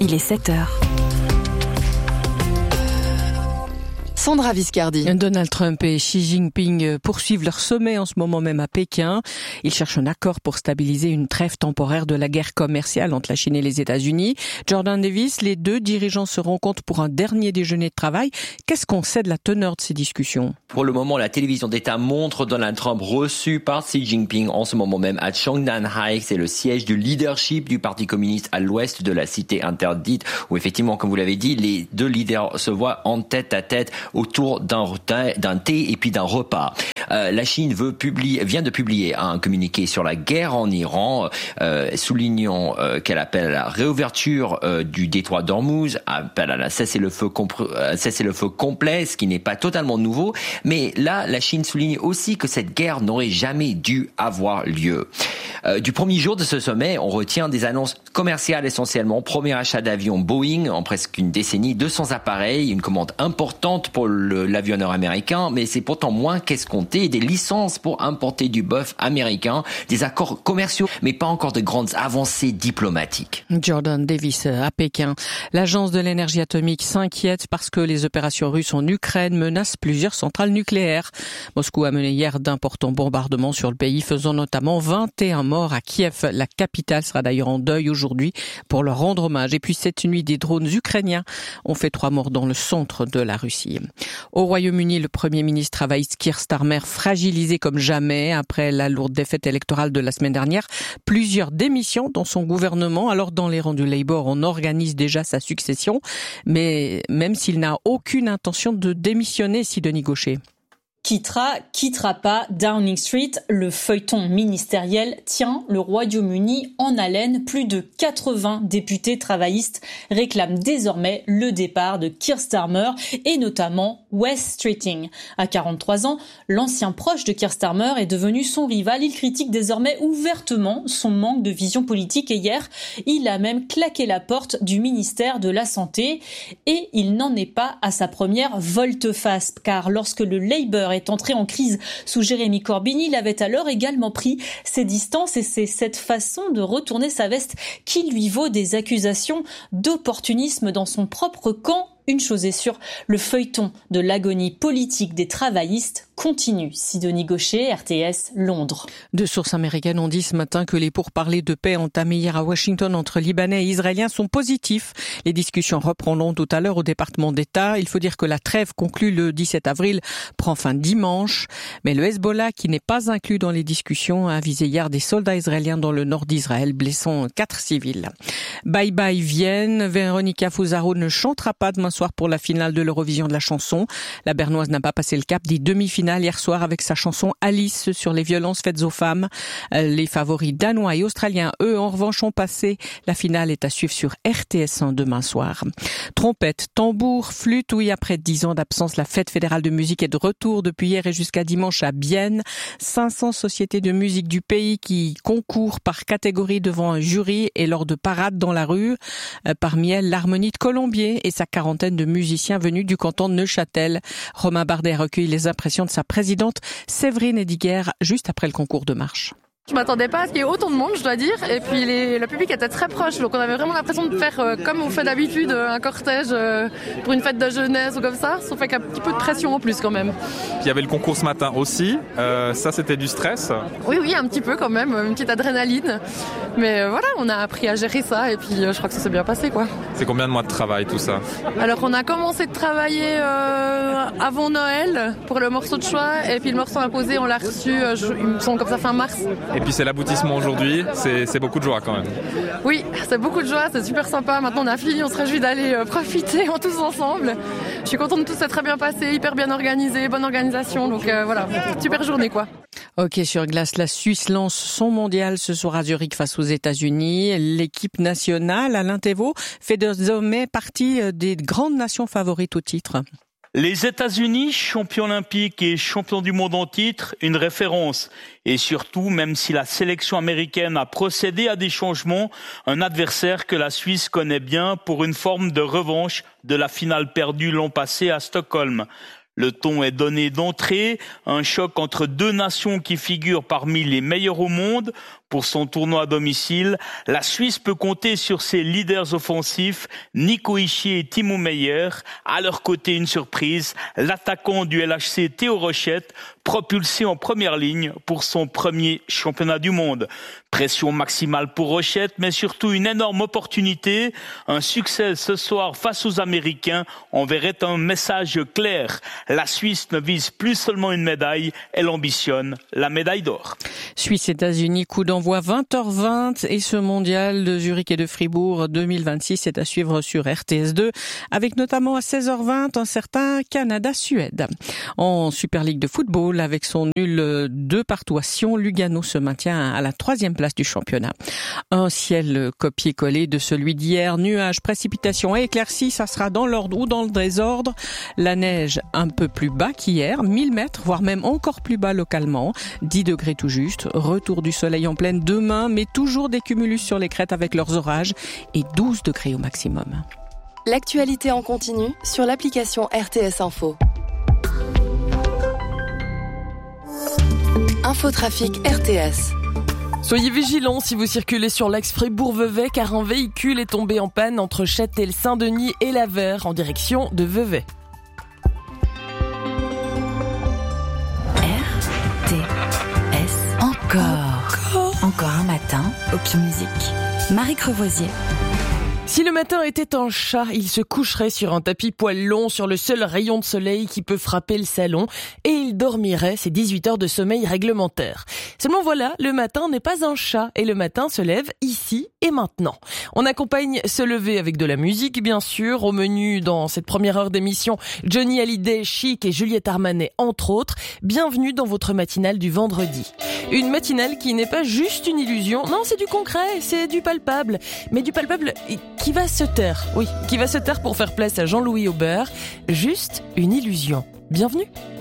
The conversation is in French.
Il est 7h. Sandra Viscardi. Donald Trump et Xi Jinping poursuivent leur sommet en ce moment même à Pékin. Ils cherchent un accord pour stabiliser une trêve temporaire de la guerre commerciale entre la Chine et les États-Unis. Jordan Davis, les deux dirigeants se rencontrent pour un dernier déjeuner de travail. Qu'est-ce qu'on sait de la teneur de ces discussions ? Pour le moment, la télévision d'État montre Donald Trump reçu par Xi Jinping en ce moment même à Chongdan-Heights, c'est le siège du leadership du Parti communiste à l'ouest de la cité interdite, où effectivement, comme vous l'avez dit, les deux leaders se voient en tête à tête autour d'un thé et puis d'un repas. La Chine vient de publier un communiqué sur la guerre en Iran, soulignant qu'elle appelle à la réouverture du détroit d'Ormuz, appelle à la cessez-le-feu complet, ce qui n'est pas totalement nouveau. Mais là, la Chine souligne aussi que cette guerre n'aurait jamais dû avoir lieu. Du premier jour de ce sommet, on retient des annonces commerciales essentiellement. Premier achat d'avions Boeing en presque une décennie, 200 appareils, une commande importante pour l'avionneur américain, mais c'est pourtant moins qu'escompté. Des licences pour importer du bœuf américain, des accords commerciaux, mais pas encore de grandes avancées diplomatiques. Jordan Davis à Pékin. L'agence de l'énergie atomique s'inquiète parce que les opérations russes en Ukraine menacent plusieurs centrales nucléaires. Moscou a mené hier d'importants bombardements sur le pays, faisant notamment 21 morts à Kiev. La capitale sera d'ailleurs en deuil aujourd'hui pour leur rendre hommage. Et puis cette nuit, des drones ukrainiens ont fait 3 morts dans le centre de la Russie. Au Royaume-Uni, le Premier ministre travailliste Keir Starmer fragilisé comme jamais après la lourde défaite électorale de la semaine dernière. Plusieurs démissions dans son gouvernement. Alors dans les rangs du Labour, on organise déjà sa succession. Mais même s'il n'a aucune intention de démissionner, Sidonie Gaucher. Quittera pas Downing Street, le feuilleton ministériel tient le Royaume-Uni en haleine. Plus de 80 députés travaillistes réclament désormais le départ de Keir Starmer et notamment Wes Streeting. À 43 ans, l'ancien proche de Keir Starmer est devenu son rival. Il critique désormais ouvertement son manque de vision politique et hier, il a même claqué la porte du ministère de la Santé. Et il n'en est pas à sa première volte-face, car lorsque le Labour est entré en crise sous Jeremy Corbyn, il avait alors également pris ses distances et c'est cette façon de retourner sa veste qui lui vaut des accusations d'opportunisme dans son propre camp. Une chose est sûre, le feuilleton de l'agonie politique des travaillistes continue. Sidonie Gaucher, RTS, Londres. Deux sources américaines ont dit ce matin que les pourparlers de paix entamés hier à Washington entre Libanais et Israéliens sont positifs. Les discussions reprendront tout à l'heure au département d'État. Il faut dire que la trêve conclue le 17 avril prend fin dimanche. Mais le Hezbollah, qui n'est pas inclus dans les discussions, a visé hier des soldats israéliens dans le nord d'Israël, blessant 4 civils. Bye bye Vienne. Véronica Fusaro ne chantera pas demain soir pour la finale de l'Eurovision de la chanson. La Bernoise n'a pas passé le cap des demi-finales hier soir avec sa chanson Alice sur les violences faites aux femmes. Les favoris danois et australiens, eux, en revanche, ont passé. La finale est à suivre sur RTS1 demain soir. Trompette, tambour, flûte, oui, après 10 ans d'absence, la fête fédérale de musique est de retour depuis hier et jusqu'à dimanche à Bienne. 500 sociétés de musique du pays qui concourent par catégorie devant un jury et lors de parades dans la rue. Parmi elles, l'Harmonie de Colombier et sa quarantaine de musiciens venus du canton de Neuchâtel. Romain Bardet recueille les impressions de sa présidente Séverine Ediger juste après le concours de marche. Je m'attendais pas à ce qu'il y ait autant de monde, je dois dire. Et puis le public était très proche, donc on avait vraiment l'impression de faire comme on fait d'habitude, un cortège pour une fête de jeunesse ou comme ça, sauf avec un petit peu de pression en plus quand même. Il y avait le concours ce matin aussi, ça c'était du stress. Oui, un petit peu quand même, une petite adrénaline. Mais voilà, on a appris à gérer ça et puis je crois que ça s'est bien passé quoi. C'est combien de mois de travail tout ça ? Alors on a commencé de travailler avant Noël pour le morceau de choix et puis le morceau imposé on l'a reçu, il me semble comme ça fin mars. Et puis c'est l'aboutissement aujourd'hui, c'est beaucoup de joie quand même. Oui, c'est beaucoup de joie, c'est super sympa. Maintenant on a fini, on se réjouit d'aller profiter en tous ensemble. Je suis contente de tout ça très bien passé, hyper bien organisé, bonne organisation. Donc voilà, super journée quoi. Ok, sur glace, la Suisse lance son mondial ce soir à Zurich face aux États-Unis. L'équipe nationale, Alain Thévault, fait désormais partie des grandes nations favorites au titre. Les États-Unis, champions olympiques et champions du monde en titre, une référence. Et surtout, même si la sélection américaine a procédé à des changements, un adversaire que la Suisse connaît bien pour une forme de revanche de la finale perdue l'an passé à Stockholm. Le ton est donné d'entrée, un choc entre deux nations qui figurent parmi les meilleures au monde. pour son tournoi à domicile. La Suisse peut compter sur ses leaders offensifs, Nico Hischier et Timo Meyer. À leur côté, une surprise, l'attaquant du LHC Théo Rochette, propulsé en première ligne pour son premier championnat du monde. Pression maximale pour Rochette, mais surtout une énorme opportunité. Un succès ce soir face aux Américains enverrait un message clair. La Suisse ne vise plus seulement une médaille, elle ambitionne la médaille d'or. Suisse-États-Unis, coup d'envoi 20h20 et ce mondial de Zurich et de Fribourg 2026 est à suivre sur RTS2 avec notamment à 16h20 un certain Canada-Suède. En Super League de football, avec son nul 2-2 à Sion, Lugano se maintient à la 3e place du championnat. Un ciel copié-collé de celui d'hier, nuages, précipitations et éclaircies, ça sera dans l'ordre ou dans le désordre. La neige un peu plus bas qu'hier, 1000 mètres, voire même encore plus bas localement, 10 degrés tout juste. Retour du soleil en pleine demain, mais toujours des cumulus sur les crêtes avec leurs orages et 12 degrés au maximum. L'actualité en continu sur l'application RTS Info. Infotrafic RTS. Soyez vigilants si vous circulez sur l'axe Fribourg-Vevey car un véhicule est tombé en panne entre Châtel-Saint-Denis et Lavère en direction de Vevey. RTS. Encore un matin au Pied Musique. Marie Crevoisier. Si le matin était un chat, il se coucherait sur un tapis poil long sur le seul rayon de soleil qui peut frapper le salon et il dormirait ses 18 heures de sommeil réglementaire. Seulement voilà, le matin n'est pas un chat et le matin se lève ici et maintenant. On accompagne ce lever avec de la musique bien sûr. Au menu dans cette première heure d'émission, Johnny Hallyday, Chic et Juliette Armanet entre autres. Bienvenue dans votre matinale du vendredi. Une matinale qui n'est pas juste une illusion, non c'est du concret, c'est du palpable. Mais du palpable qui va se taire, oui, qui va se taire pour faire place à Jean-Louis Aubert. Juste une illusion. Bienvenue.